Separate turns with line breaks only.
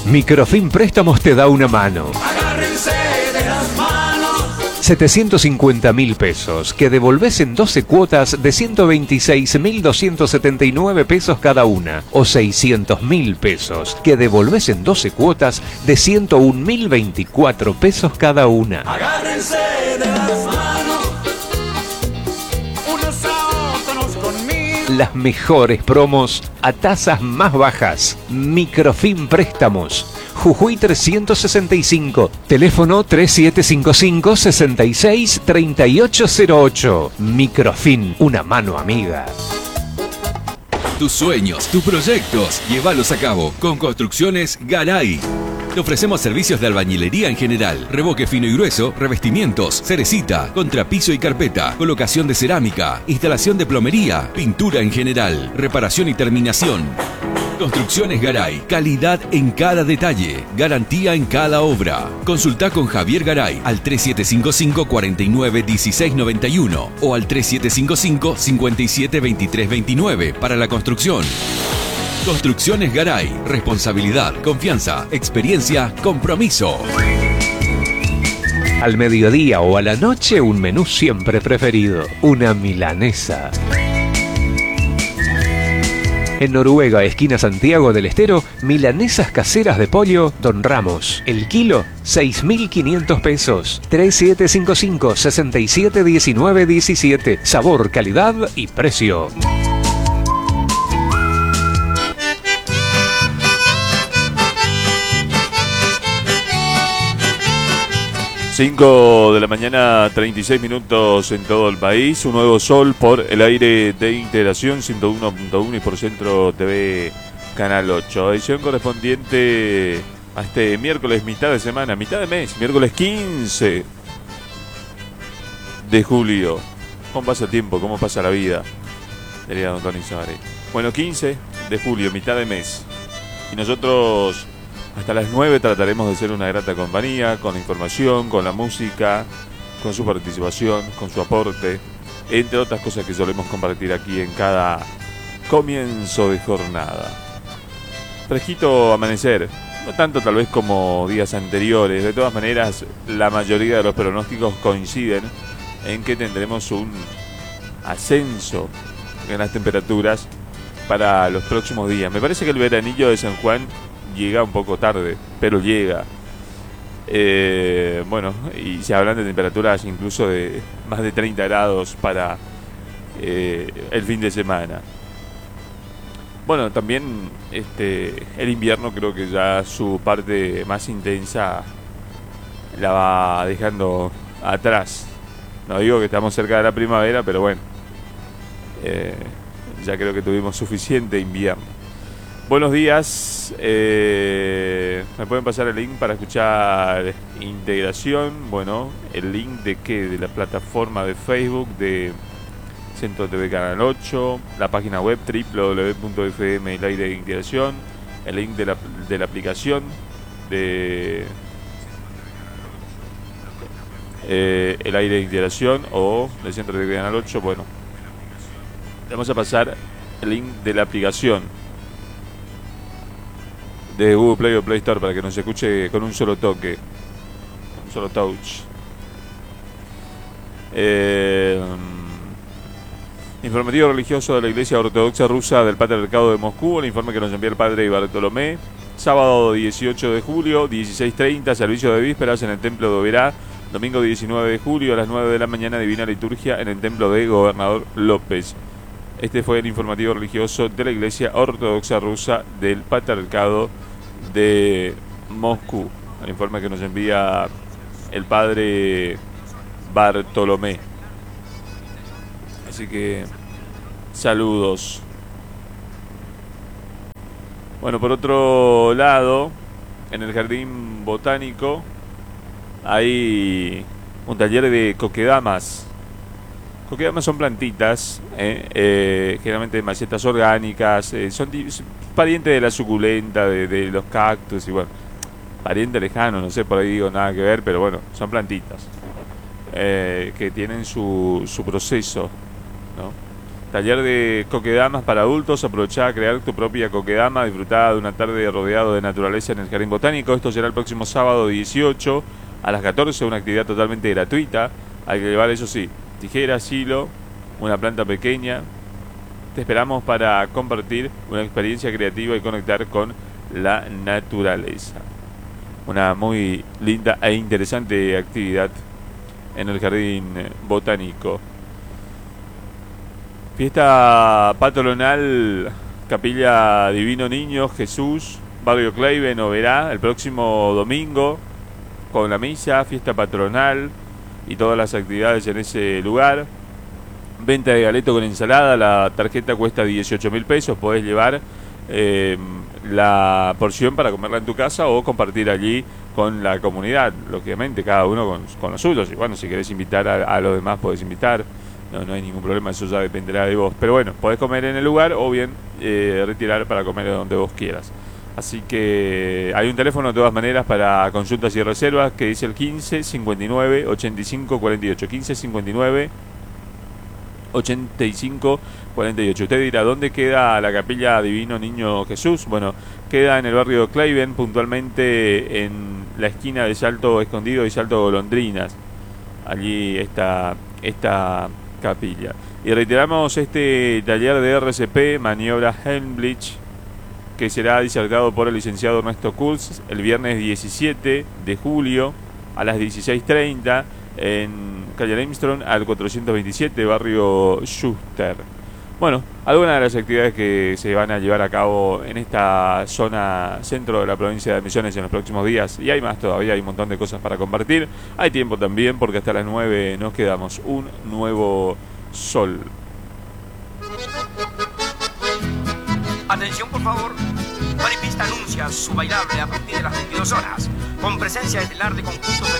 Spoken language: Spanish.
Microfin Préstamos te da una mano.
Agárrense de las manos.
750.000 pesos que devolvés en 12 cuotas de 126.279 pesos cada una. O 600.000 pesos que devolvés en 12 cuotas de 101.024 pesos cada una.
Agárrense de las manos. Unos a otros conmigo.
Las mejores promos a tasas más bajas. Microfin Préstamos. Jujuy 365, teléfono 3755-663808. Microfin, una mano amiga.
Tus sueños, tus proyectos, llévalos a cabo con Construcciones Garay. Te ofrecemos servicios de albañilería en general, revoque fino y grueso, revestimientos, cerecita, contrapiso y carpeta, colocación de cerámica, instalación de plomería, pintura en general, reparación y terminación. Construcciones Garay, calidad en cada detalle, garantía en cada obra. Consulta con Javier Garay al 3755-491691 o al 3755-572329 para la construcción. Construcciones Garay, responsabilidad, confianza, experiencia, compromiso.
Al mediodía o a la noche, un menú siempre preferido, una milanesa. En Noruega, esquina Santiago del Estero, milanesas caseras de pollo Don Ramos. El kilo, 6.500 pesos. 3755-671917. Sabor, calidad y precio.
Cinco de la mañana, 36 minutos en todo el país. Un nuevo sol por el aire de Integración 101.1 y por Centro TV Canal 8. Edición correspondiente a este miércoles, mitad de semana, mitad de mes, miércoles 15 de julio. ¿Cómo pasa el tiempo? ¿Cómo pasa la vida? Diría don Tony Sabaré. Bueno, 15 de julio, mitad de mes. Y nosotros hasta las 9 trataremos de ser una grata compañía, con la información, con la música, con su participación, con su aporte, entre otras cosas que solemos compartir aquí en cada comienzo de jornada. Fresquito amanecer, no tanto tal vez como días anteriores, de todas maneras la mayoría de los pronósticos coinciden en que tendremos un ascenso en las temperaturas para los próximos días. Me parece que el veranillo de San Juan llega un poco tarde, pero llega. Bueno, y se hablan de temperaturas incluso de más de 30 grados para el fin de semana. Bueno, también el invierno creo que ya su parte más intensa la va dejando atrás. No digo que estamos cerca de la primavera, pero bueno, ya creo que tuvimos suficiente invierno. Buenos días, me pueden pasar el link para escuchar Integración. Bueno, el link de qué, de la plataforma de Facebook de Centro TV Canal 8, la página web www.fm el aire de Integración, el link de la aplicación de el aire de Integración o del Centro TV Canal 8. Bueno, vamos a pasar el link de la aplicación de Google Play o Play Store para que nos escuche con un solo toque, un solo touch. Informativo religioso de la Iglesia Ortodoxa Rusa del Patriarcado de Moscú. El informe que nos envía el padre Bartolomé. Sábado 18 de julio, 16:30, servicio de vísperas en el Templo de Oberá. Domingo 19 de julio a las 9 de la mañana, Divina Liturgia en el Templo de Gobernador López. Este fue el informativo religioso de la Iglesia Ortodoxa Rusa del Patriarcado de Moscú. El informe que nos envía el padre Bartolomé. Así que saludos. Bueno, por otro lado, en el Jardín Botánico hay un taller de coquedamas. Coquedamas son plantitas, generalmente de macetas orgánicas, son parientes de la suculenta, de los cactus, y bueno, pariente lejano, no sé, por ahí digo nada que ver, pero bueno, son plantitas que tienen su proceso, ¿no? Taller de coquedamas para adultos. Aprovechá a crear tu propia coquedama. Disfrutá de una tarde rodeado de naturaleza en el Jardín Botánico. Esto será el próximo sábado 18 a las 14. Una actividad totalmente gratuita. Hay que llevar, eso sí, tijeras, hilo, una planta pequeña. Te esperamos para compartir una experiencia creativa y conectar con la naturaleza. Una muy linda e interesante actividad en el Jardín Botánico. Fiesta patronal, Capilla Divino Niño Jesús, Barrio Kleiben, Oberá, el próximo domingo, con la misa, fiesta patronal y todas las actividades en ese lugar. Venta de galeto con ensalada, la tarjeta cuesta 18.000 pesos, podés llevar la porción para comerla en tu casa o compartir allí con la comunidad, lógicamente cada uno con los suyos. Y bueno, si querés invitar a los demás podés invitar, no hay ningún problema, eso ya dependerá de vos. Pero bueno, podés comer en el lugar o bien retirar para comer donde vos quieras. Así que hay un teléfono de todas maneras para consultas y reservas que dice el 15 59 85 48, 15 59 85 48. Usted dirá, ¿dónde queda la Capilla Divino Niño Jesús? Bueno, queda en el barrio Kleiben, puntualmente en la esquina de Salto Escondido y Salto Golondrinas. Allí está esta capilla. Y reiteramos este taller de RCP, maniobra Helmlich, que será disertado por el licenciado Ernesto Kurz el viernes 17 de julio a las 16:30 en calle Armstrong al 427, barrio Schuster. Bueno, algunas de las actividades que se van a llevar a cabo en esta zona centro de la provincia de Misiones en los próximos días, y hay más todavía, hay un montón de cosas para compartir. Hay tiempo también porque hasta las 9 nos quedamos. Un nuevo sol.
Atención, por favor. Maripista anuncia su bailable a partir de las 22 horas, con presencia estelar de conjuntos de